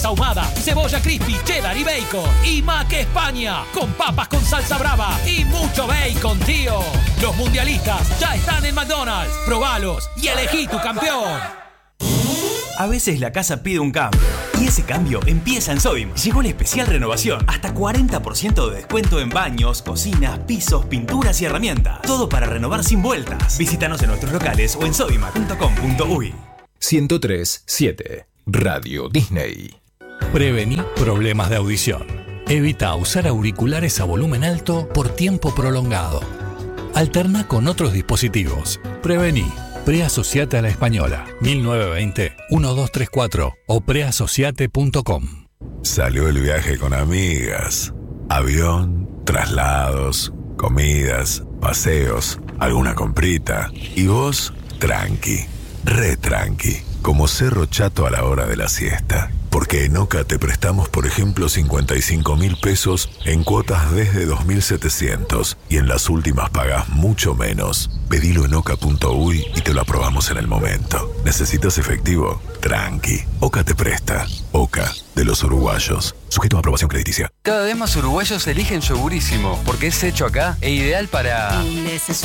ahumada, cebolla crispy, cheddar y bacon. Y Mac España, con papas con salsa brava y mucho bacon, tío. Los mundialistas ya están en McDonald's. Probalos y elegí tu campeón. A veces la casa pide un cambio y ese cambio empieza en Sodimac. Llegó la especial renovación, hasta 40% de descuento en baños, cocinas, pisos, pinturas y herramientas. Todo para renovar sin vueltas. Visítanos en nuestros locales o en sodimac.com.uy. 103.7 Radio Disney. Prevení problemas de audición. Evita usar auriculares a volumen alto por tiempo prolongado. Alterna con otros dispositivos. Prevení. Preasociate a la Española, 1920-1234 o preasociate.com. Salió el viaje con amigas. Avión, traslados, comidas, paseos, alguna comprita. Y vos, tranqui, re tranqui, como Cerro Chato a la hora de la siesta. Porque en Oca te prestamos, por ejemplo, 55.000 pesos en cuotas desde 2.700 y en las últimas pagás mucho menos. Pedilo en oca.uy y te lo aprobamos en el momento. ¿Necesitas efectivo? Tranqui. Oca te presta. Oca, de los uruguayos. Sujeto a aprobación crediticia. Cada vez más uruguayos eligen Yogurísimo porque es hecho acá e ideal para...